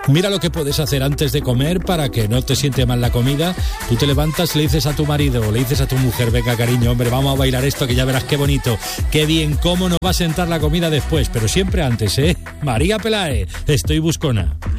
Mira lo que puedes hacer antes de comer para que no te siente mal la comida. Tú te levantas, le dices a tu marido o le dices a tu mujer, venga cariño, hombre, vamos a bailar esto que ya verás qué bonito, qué bien, cómo nos va a sentar la comida después, pero siempre antes, ¿eh? María Peláez, estoy buscona.